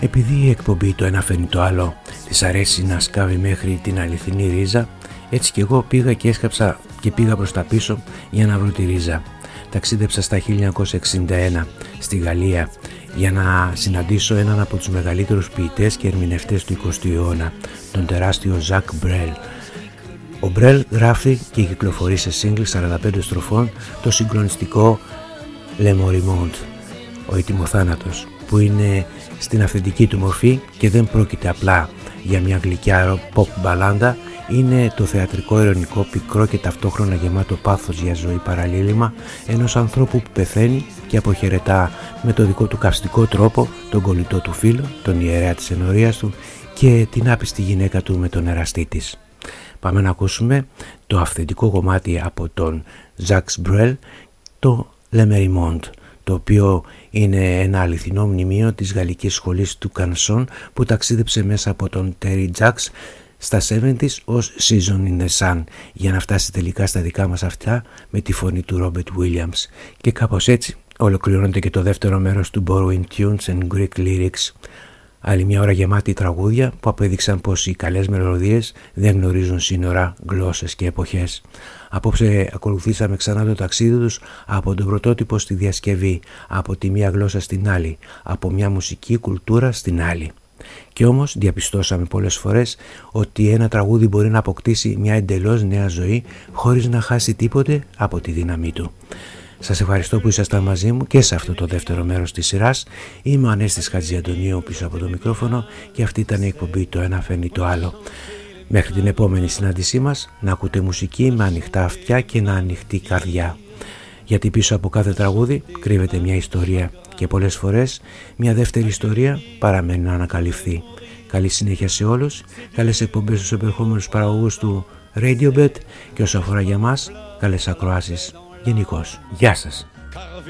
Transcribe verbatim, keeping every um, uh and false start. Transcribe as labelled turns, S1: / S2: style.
S1: Επειδή η εκπομπή το ένα φέρνει το άλλο της αρέσει να σκάβει μέχρι την αληθινή ρίζα, έτσι και εγώ πήγα και έσκαψα και πήγα προς τα πίσω για να βρω τη ρίζα. Ταξίδεψα στα χίλια εννιακόσια εξήντα ένα στη Γαλλία για να συναντήσω έναν από τους μεγαλύτερους ποιητές και ερμηνευτές του εικοστού αιώνα, τον τεράστιο Ζακ Μπρέλ. Ο Μπρέλ γράφει και κυκλοφορεί σε σύγκλι σαράντα πέντε στροφών το συγκλονιστικό Le Moribond, ο ετοιμοθάνατος, που είναι στην αυθεντική του μορφή και δεν πρόκειται απλά για μια γλυκιά pop μπαλάντα, είναι το θεατρικό ειρωνικό πικρό και ταυτόχρονα γεμάτο πάθος για ζωή παραλίλημα ενός ανθρώπου που πεθαίνει και αποχαιρετά με το δικό του καυστικό τρόπο τον κολλητό του φίλο, τον ιερέα της ενορίας του και την άπιστη γυναίκα του με τον εραστή της. Πάμε να ακούσουμε το αυθεντικό κομμάτι από τον Jacques Brel, το Le Moribond, το οποίο είναι ένα αληθινό μνημείο της γαλλικής σχολής του Κανσόν που ταξίδεψε μέσα από τον Terry Jacques στα εβδομήντα ως Season in the Sun για να φτάσει τελικά στα δικά μας αυτά με τη φωνή του Robert Williams. Και κάπως έτσι ολοκληρώνεται και το δεύτερο μέρος του Borrowing Tunes and Greek Lyrics. Άλλη μια ώρα γεμάτη τραγούδια που απέδειξαν πως οι καλές μελωδίες δεν γνωρίζουν σύνορα, γλώσσες και εποχές. Απόψε ακολουθήσαμε ξανά το ταξίδι τους από τον πρωτότυπο στη διασκευή, από τη μία γλώσσα στην άλλη, από μια μουσική κουλτούρα στην άλλη. Και όμως διαπιστώσαμε πολλές φορές ότι ένα τραγούδι μπορεί να αποκτήσει μια εντελώς νέα ζωή χωρίς να χάσει τίποτε από τη δύναμή του. Σας ευχαριστώ που ήσασταν μαζί μου και σε αυτό το δεύτερο μέρος της σειράς. Είμαι ο Ανέστης Χατζιαντονίου πίσω από το μικρόφωνο και αυτή ήταν η εκπομπή «Το ένα φέρνει το άλλο». Μέχρι την επόμενη συνάντησή μας να ακούτε μουσική με ανοιχτά αυτιά και να ανοιχτή καρδιά. Γιατί πίσω από κάθε τραγούδι κρύβεται μια ιστορία και πολλές φορές μια δεύτερη ιστορία παραμένει να ανακαλυφθεί. Καλή συνέχεια σε όλους, καλές εκπομπές στους επερχόμενους παραγωγούς του RadioBet και όσο αφορά για μας, καλές ακροάσεις γενικώς. Γεια σας.